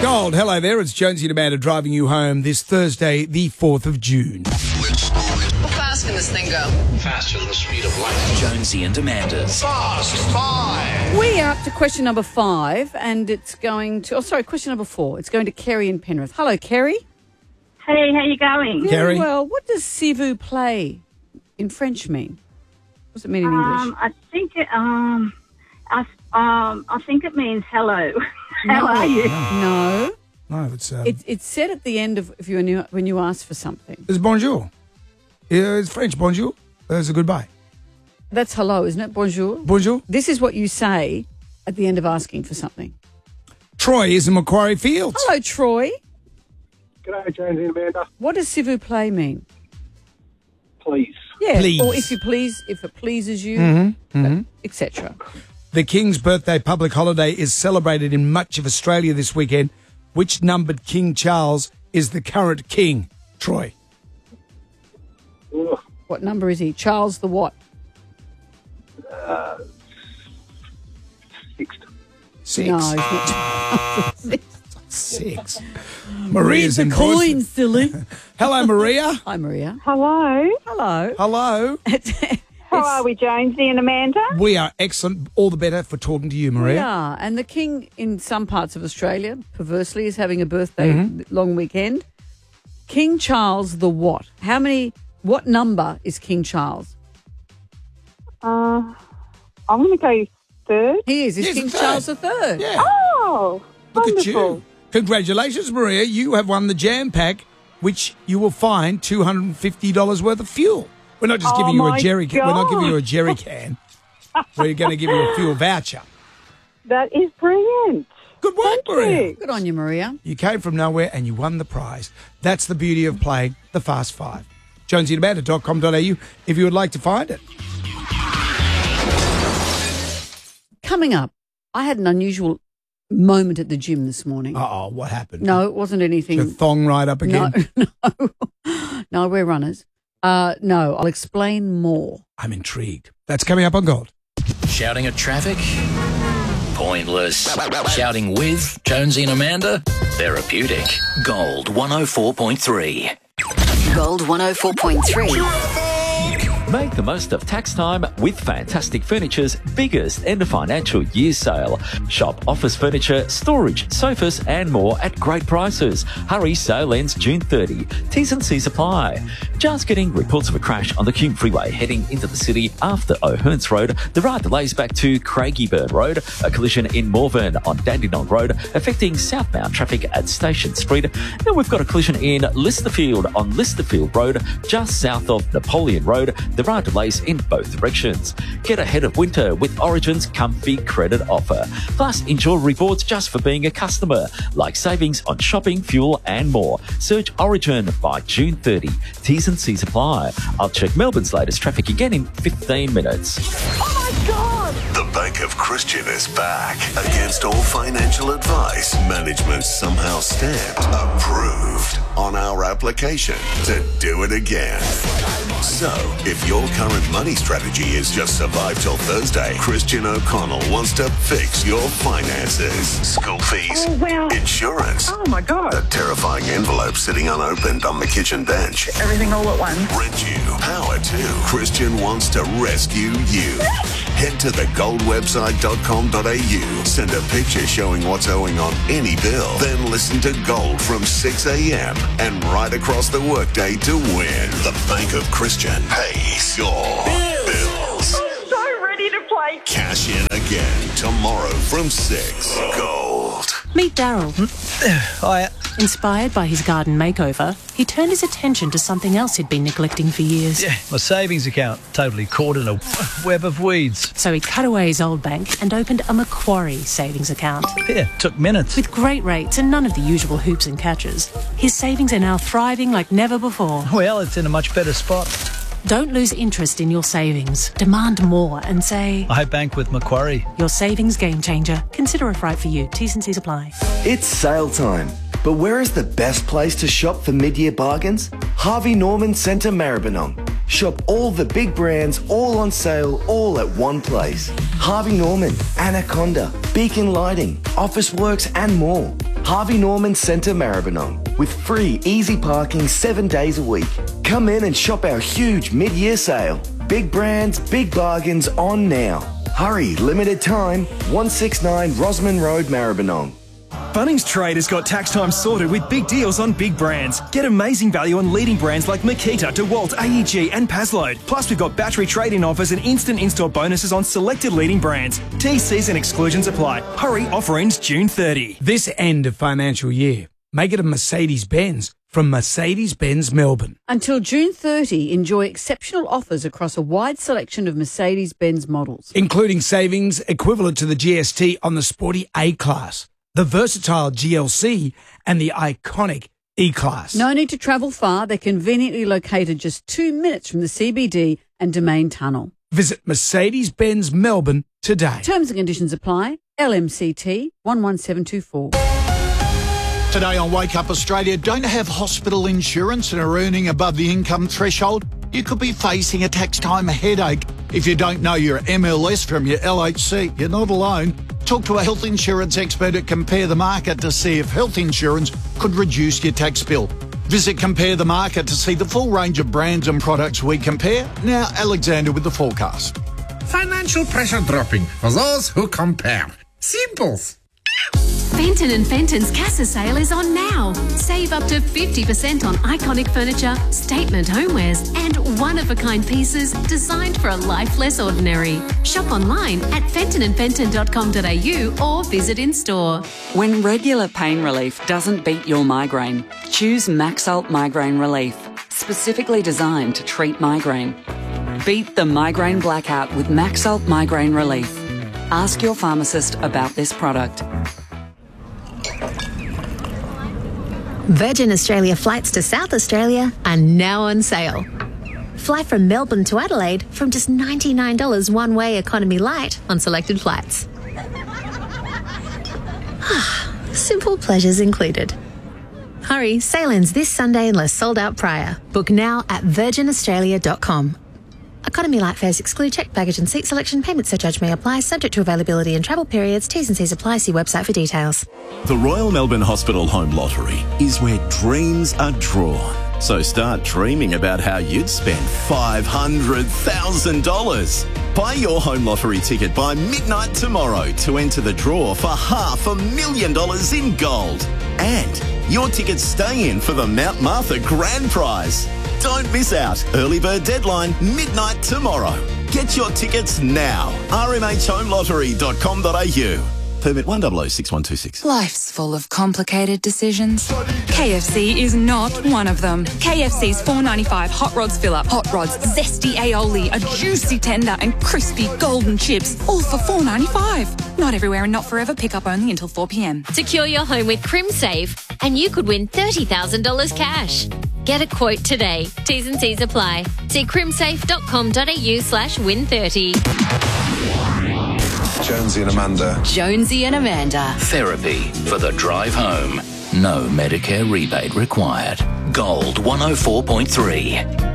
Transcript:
Gold, hello there. It's Jonesy and Amanda driving you home this Thursday, the 4th of June. How fast can this thing go? Faster than the speed of light. Jonesy and Amanda's Fast Five. We are up to question number 5, and it's going to... Oh, sorry, question number 4. It's going to Kerry in Penrith. Hello, Kerry. Hey, how you going? Kerry? Well, what does s'il vous plaît in French mean? What does it mean in English? I think it means hello. How are you? No. No, It's said at the end of when you ask for something. it's bonjour. Yeah, it's French, bonjour. That's a goodbye. That's hello, isn't it? Bonjour. Bonjour. This is what you say at the end of asking for something. Troy is in Macquarie Fields. Hello, Troy. G'day, Jonesy and Amanda. What does s'il vous plaît mean? Please. Yeah. Please. Or if it pleases you, etc. The King's birthday public holiday is celebrated in much of Australia this weekend. Which numbered King Charles is the current king? Troy. Ugh. What number is he? Charles the what? Sixth. Six. No, he's not. Six. Maria's in the Brisbane. coin, silly. Hello, Maria. Hi, Maria. Hello. Hello. Hello. How are we, Jonesy and Amanda? We are excellent. All the better for talking to you, Maria. Yeah, and the king in some parts of Australia, perversely, is having a birthday long weekend. King Charles the what? What number is King Charles? I'm going to go third. He is. He's He's King the third. Charles III. Yeah. Oh, Look wonderful. at you. Congratulations, Maria. You have won the Jam Pack, which you will find $250 worth of fuel. We're not just giving you a my jerry can. We're not giving you a God. jerry can. We're going to give you a fuel voucher. That is brilliant. Good work, Thank Maria. you. Good on you, Maria. You came from nowhere and you won the prize. That's the beauty of playing the Fast Five. JonesyandAmanda.com.au if you would like to find it. Coming up, I had an unusual moment at the gym this morning. Uh-oh, what happened? No, it wasn't anything. Your thong right up again? No, we're runners. No, I'll explain more. I'm intrigued. That's coming up on Gold. shouting at traffic? Pointless. Shouting with Jonesy and Amanda? Therapeutic. Gold 104.3. Gold 104.3. Make the most of tax time with Fantastic Furniture's biggest end of financial year sale. Shop office furniture, storage, sofas and more at great prices. Hurry, sale ends June 30. T's and C's apply. Just getting reports of a crash on the Hume Freeway heading into the city after O'Hearns Road. There are delays back to Craigieburn Road. A collision in Morven on Dandenong Road affecting southbound traffic at Station Street. Then we've got a collision in Listerfield on Listerfield Road just south of Napoleon Road. There are delays in both directions. Get ahead of winter with Origin's comfy credit offer. Plus, enjoy rewards just for being a customer, like savings on shopping, fuel and more. Search Origin by June 30. T's and C's apply. I'll check Melbourne's latest traffic again in 15 minutes. The Bank of Christian is back. Against all financial advice, management somehow stamped approved on our application to do it again. So, if your current money strategy is just survive till Thursday, Christian O'Connell wants to fix your finances. School fees, insurance, Oh, my God. a terrifying envelope sitting unopened on the kitchen bench, Everything all at once. rent you, power to. Christian wants to rescue you. Head to thegoldwebsite.com.au. Send a picture showing what's owing on any bill. Then listen to Gold from 6 a.m. and right across the workday to win. The Bank of Christian pays your bills. So ready to play. Cash in again tomorrow from 6. Gold. Meet Daryl. Hi. Inspired by his garden makeover, he turned his attention to something else he'd been neglecting for years. Yeah, my savings account totally caught in a web of weeds. So he cut away his old bank and opened a Macquarie savings account. Yeah, took minutes. With great rates and none of the usual hoops and catches, his savings are now thriving like never before. Well, it's in a much better spot. Don't lose interest in your savings. Demand more and say, I bank with Macquarie. your savings game changer. Consider if right for you. T's and C's apply. It's sale time. But where is the best place to shop for mid-year bargains? Harvey Norman Centre Maribyrnong. Shop all the big brands, all on sale, all at one place. Harvey Norman, Anaconda, Beacon Lighting, Officeworks and more. Harvey Norman Centre Maribyrnong, with free easy parking 7 days a week. Come in and shop our huge mid-year sale. Big brands, big bargains on now. Hurry, limited time, 169 Rosman Road, Maribyrnong. Bunnings Trade has got tax time sorted with big deals on big brands. Get amazing value on leading brands like Makita, DeWalt, AEG and Pasload. Plus we've got battery trade-in offers and instant in-store bonuses on selected leading brands. TCs and exclusions apply. Hurry, offer ends June 30. This end of financial year, make it a Mercedes-Benz from Mercedes-Benz Melbourne. Until June 30, enjoy exceptional offers across a wide selection of Mercedes-Benz models, including savings equivalent to the GST on the sporty A-Class, the versatile GLC and the iconic E-Class. No need to travel far. They're conveniently located just 2 minutes from the CBD and Domain Tunnel. Visit Mercedes-Benz Melbourne today. Terms and conditions apply. LMCT 11724. Today on Wake Up Australia, don't have hospital insurance and are earning above the income threshold? You could be facing a tax time headache. If you don't know your MLS from your LHC, you're not alone. Talk to a health insurance expert at Compare the Market to see if health insurance could reduce your tax bill. Visit Compare the Market to see the full range of brands and products we compare. Now, Alexander with the forecast. Financial pressure dropping for those who compare. Simples. Fenton & Fenton's Casa sale is on now. Save up to 50% on iconic furniture, statement homewares and one-of-a-kind pieces designed for a life less ordinary. Shop online at fentonandfenton.com.au or visit in-store. When regular pain relief doesn't beat your migraine, choose Maxalt Migraine Relief, specifically designed to treat migraine. Beat the migraine blackout with Maxalt Migraine Relief. Ask your pharmacist about this product. Virgin Australia flights to South Australia are now on sale. Fly from Melbourne to Adelaide from just $99 one-way economy light on selected flights. Simple pleasures included. Hurry, sale ends this Sunday unless sold out prior. Book now at virginaustralia.com. Economy light fares exclude checked baggage and seat selection. Payment surcharge may apply, subject to availability and travel periods. T's and C's apply. See website for details. The Royal Melbourne Hospital Home Lottery is where dreams are drawn. So start dreaming about how you'd spend $500,000. Buy your home lottery ticket by midnight tomorrow to enter the draw for $500,000 in gold. And your tickets stay in for the Mount Martha Grand Prize. Don't miss out. Early bird deadline, midnight tomorrow. Get your tickets now. rmhhomelottery.com.au. Permit 1006126. Life's full of complicated decisions. KFC is not one of them. KFC's $4.95 Hot Rods Fill-Up. Hot Rods, zesty aioli, a juicy tender and crispy golden chips, all for $4.95. Not everywhere and not forever. Pick up only until 4 p.m. Secure your home with CrimSave and you could win $30,000 cash. Get a quote today. T's and C's apply. See crimsafe.com.au/win30. Jonesy and Amanda. Jonesy and Amanda. Therapy for the drive home. No Medicare rebate required. Gold 104.3.